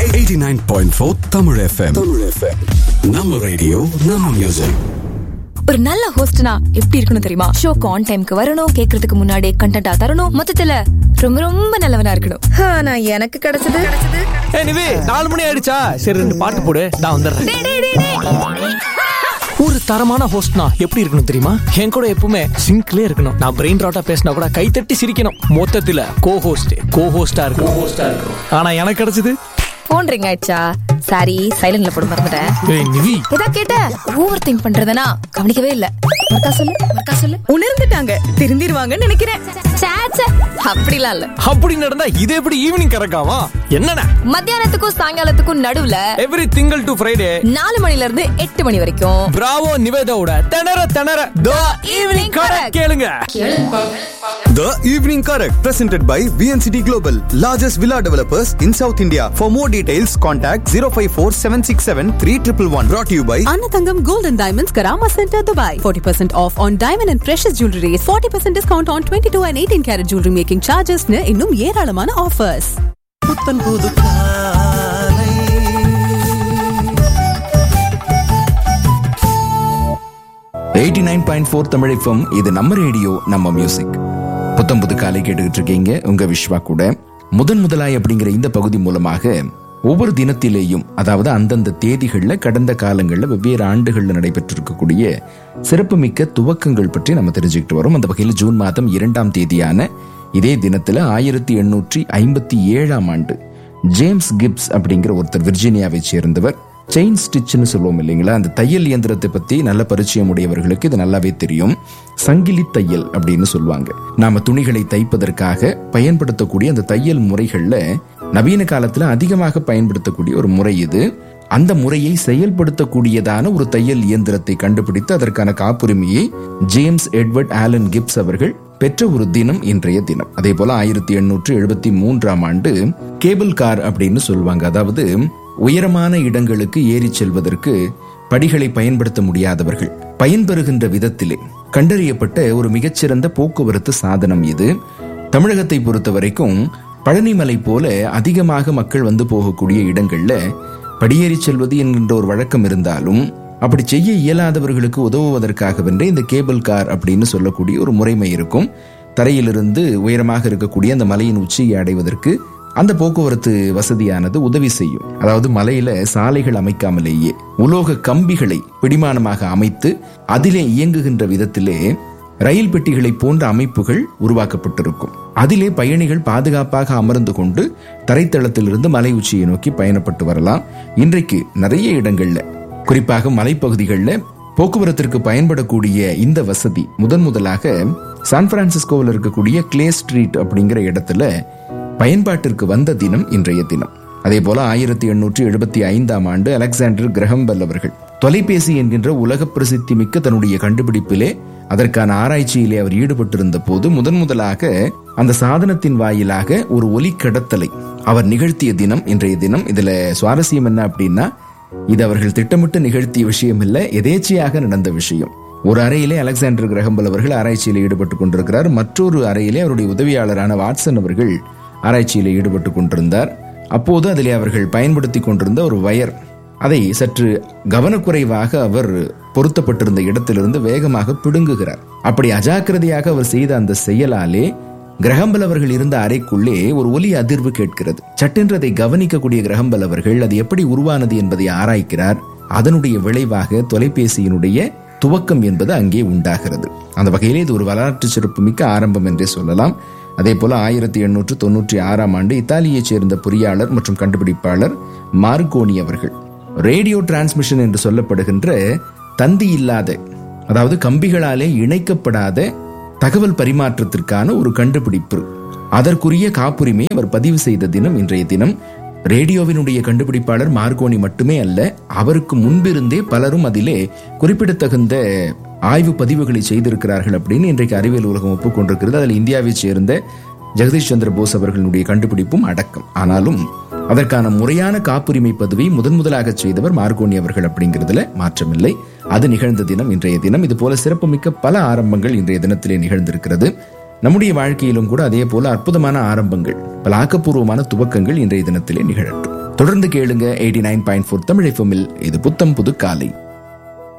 89.4 Tamil FM. நம்ம radio நம்ம music. ஒரு நல்ல ஹோஸ்ட்னா எப்படி இருக்கணும் தெரியுமா? ஷோக்கு ஆன் டைம்க்கு வரணும், கேக்குறதுக்கு முன்னாடி கண்டென்ட்டா தரணும், மொத்தத்துல ரொம்ப ரொம்ப நல்லவனா இருக்கணும். நான் எனக்கு கிடைச்சது எனிவே 4 மணி ஆயிடுச்சா? சரி 2 பாட்டு போடு, நான் வந்துடுறேன். ஒரு தரமான ஹோஸ்ட்னா எப்படி இருக்கணும் தெரியுமா? என் கூட எப்பவுமே சிங்க்லே இருக்கணும். நான் பிரெயின் ராட்டா பேசினா கூட கைத்தட்டி சிரிக்கணும். மொத்தத்துல கோ-ஹோஸ்டா இருக்கணும். ஆனா எனக்கு கிடைச்சது போன் ரிங் ஆயிடுச்சா? சாரி, சைலண்ட்ல போட மறந்துட்டேன். நிவி ஏதா கேட்ட ஓவர் திங்க் பண்றதுனா கவனிக்கவே இல்ல. மறக்கா சொல்லு. உணர்ந்துட்டாங்க, திருந்திருவாங்கன்னு நினைக்கிறேன். அப்படிலாம் இல்ல. அப்படி நடந்தா இது எப்படி ஈவினிங் கறக்காமா? என்னடா மத்தியானத்துக்கும் சாயங்காலத்துக்கும் நடுவுல எவ்ரி திங்கள் டு ஃப்ரைடே 4 மணில இருந்து 8 மணி வரைக்கும் பிராவோ நிவேதாவோட திணற தி ஈவினிங் கரெக்ட் கேளுங்க. The Evening Correct, presented by VNCT Global, largest villa developers in South India. For more details, contact 054-767-3111. Brought to you by Annathangam Gold and Diamonds, Karama Center, Dubai. 40% off on diamond and precious jewelry. 40% discount on 22 and 18 karat jewelry making charges. இன்னும் ஏராளமான offers. புத்தன் புது காலை 89.4 Tamil FM. இது நம்ம radio நம்ம music. புத்தம் புது காலை கேட்டுக்கிட்டு இருக்கீங்க. உங்க விஸ்வா கூட. முதலாய் அப்படிங்கிற இந்த பகுதி மூலமாக ஒவ்வொரு தினத்திலேயும், அதாவது அந்தந்த தேதிகள்ல கடந்த காலங்கள்ல வெவ்வேறு ஆண்டுகள்ல நடைபெற்றிருக்கக்கூடிய சிறப்புமிக்க துவக்கங்கள் பற்றி நம்ம தெரிஞ்சுக்கிட்டு வரோம். அந்த வகையில் ஜூன் மாதம் 2ஆம் தேதியான இதே தினத்துல 1857ஆம் ஆண்டு ஜேம்ஸ் கிப்ஸ் அப்படிங்கிற ஒருத்தர், விர்ஜீனியாவை சேர்ந்தவர், செயின் ஸ்டிச்னு சொல்லுவோம் இல்லைங்களா, அந்த தையல் இயந்திரத்தை பத்தி நல்ல பரிச்சயம் உடையவர்களுக்கு இது நல்லாவே தெரியும். சங்கிலி தையல் அப்படின்னு சொல்லுவாங்க. நாம துணிகளை தைப்பதற்காக பயன்படுத்தக்கூடிய அந்த தையல் முறைகள்ல நவீன காலத்துல அதிகமாக பயன்படுத்தக்கூடிய ஒரு முறை இது. அந்த முறையை செயல்படுத்தக்கூடியதான ஒரு தையல் இயந்திரத்தை கண்டுபிடித்து அதற்கான காப்புரிமையை ஜேம்ஸ் எட்வர்ட் ஆலன் கிப்ஸ் அவர்கள் பெற்ற ஒரு தினம் இன்றைய தினம். அதே போல 1873ஆம் ஆண்டு கேபிள் கார் அப்படின்னு சொல்லுவாங்க. அதாவது உயரமான இடங்களுக்கு ஏறி செல்வதற்கு படிகளை பயன்படுத்த முடியாதவர்கள் பயன்பெறுகின்ற விதத்திலே கண்டறியப்பட்ட ஒரு மிகச்சிறந்த போக்குவரத்து சாதனம் இது. தமிழகத்தை பொறுத்த வரைக்கும் பழனிமலை போல அதிகமாக மக்கள் வந்து போகக்கூடிய இடங்கள்ல படியேறி செல்வது என்கின்ற ஒரு வழக்கம் இருந்தாலும் அப்படி செய்ய இயலாதவர்களுக்கு உதவுவதற்காகவென்றே இந்த கேபிள் கார் அப்படின்னு சொல்லக்கூடிய ஒரு முறைமை இருக்கும். தரையிலிருந்து உயரமாக இருக்கக்கூடிய அந்த மலையின் உச்சியை அடைவதற்கு அந்த போக்குவரத்து வசதியானது உதவி செய்யும். அதாவது மலையில சாலைகள் அமைக்காமலேயே உலோக கம்பிகளை பிடிமானமாக அமைத்து அதிலே இயங்குகின்ற விதத்திலே ரயில் பெட்டிகளை போன்ற அமைப்புகள் உருவாக்கப்பட்டிருக்கும். அதிலே பயணிகள் பாதுகாப்பாக அமர்ந்து கொண்டு தரைத்தளத்திலிருந்து மலை உச்சியை நோக்கி பயணப்பட்டு வரலாம். இன்றைக்கு நிறைய இடங்கள்ல, குறிப்பாக மலைப்பகுதிகளில் போக்குவரத்திற்கு பயன்படக்கூடிய இந்த வசதி முதலாக சான் பிரான்சிஸ்கோவில் இருக்கக்கூடிய கிளே ஸ்ட்ரீட் அப்படிங்கிற இடத்துல பயன்பாட்டிற்கு வந்த தினம் இன்றைய தினம். அதே போல 1875ஆம் ஆண்டு அலெக்சாண்டர் கிரஹம் பெல் அவர்கள் தொலைபேசி என்கின்ற உலக பிரசித்தி மிக்க தன்னுடைய கண்டுபிடிப்பிலே, அதற்கான ஆராய்ச்சியிலே அவர் ஈடுபட்டிருந்த போது முதலாக அந்த சாதனத்தின் வாயிலாக ஒரு ஒலி கடத்தலை அவர் நிகழ்த்திய தினம் இன்றைய தினம். இதுல சுவாரஸ்யம் என்ன அப்படின்னா, இது அவர்கள் திட்டமிட்டு நிகழ்த்திய விஷயம் இல்ல, எதேச்சையாக நடந்த விஷயம். ஒரு அறையிலே அலெக்சாண்டர் கிரஹம் பெல் அவர்கள் ஆராய்ச்சியில் ஈடுபட்டுக் கொண்டிருக்கிறார். மற்றொரு அறையிலே அவருடைய உதவியாளரான வாட்சன் அவர்கள் ஆராய்ச்சியில் ஈடுபட்டுக் கொண்டிருந்தார். அப்போது அதிலே அவர்கள் பயன்படுத்தி கொண்டிருந்த ஒரு வயர், அதை சற்று கவனக்குறைவாக அவர் பொருத்தப்பட்டிருந்த இடத்திலிருந்து வேகமாக பிடுங்குகிறார். அப்படி அஜாக்கிரதையாக அவர் செய்த அந்த செயலாலே கிரஹம் பெல் அவர்கள் இருந்த அறைக்குள்ளே ஒரு ஒலி அதிர்வு கேட்கிறது. சட்டென்று அதை கவனிக்கக்கூடிய கிரஹம் பெல் அவர்கள் அது எப்படி உருவானது என்பதை ஆராய்க்கிறார். அதனுடைய விளைவாக தொலைபேசியினுடைய துவக்கம் என்பது அங்கே உண்டாகிறது. அந்த வகையிலே இது ஒரு வரலாற்று சிறப்பு மிக்க ஆரம்பம் என்றே சொல்லலாம். அதே போல 1896ஆம் ஆண்டு இத்தாலியைச் சேர்ந்த பொறியாளர் மற்றும் கண்டுபிடிப்பாளர் மார்கோனி அவர்கள் ரேடியோ டிரான்ஸ்மிஷன் என்று சொல்லப்படுகின்ற தந்தி இல்லாத, அதாவது கம்பிகளாலே இணைக்கப்படாத தகவல் பரிமாற்றத்திற்கான ஒரு கண்டுபிடிப்பு, அதற்குரிய காப்புரிமை அவர் பதிவு செய்த தினம் இன்றைய தினம். ரேடியோவினுடைய கண்டுபிடிப்பாளர் மார்கோனி மட்டுமே அல்ல, அவருக்கு முன்பிருந்தே பலரும் அதிலே குறிப்பிடத்தகுந்த ஆய்வு பதிவுகளை செய்திருக்கிறார்கள் அப்படின்னு இன்றைக்கு அறிவியல் உலகம் ஒப்புக்கொண்டிருக்கிறது. அதில் இந்தியாவை சேர்ந்த ஜெகதீஷ் சந்திர போஸ் அவர்களுடைய கண்டுபிடிப்பும் அடக்கம். ஆனாலும் அதற்கான முறையான காப்புரிமை பதவி முதலாக செய்தவர் மார்கோனி அவர்கள் அப்படிங்கிறதுல மாற்றமில்லை. அது நிகழ்ந்த தினம் இன்றைய தினம். இது போல சிறப்புமிக்க பல ஆரம்பங்கள் இன்றைய தினத்திலே நிகழ்ந்திருக்கிறது. நம்முடைய வாழ்க்கையிலும் கூட அதே போல அற்புதமான ஆரம்பங்கள், பல ஆக்கப்பூர்வமான துவக்கங்கள் இன்றைய தினத்திலே நிகழட்டும். தொடர்ந்து கேளுங்க 89.4 தமிழ் FM. இது புத்தம் புது காலை.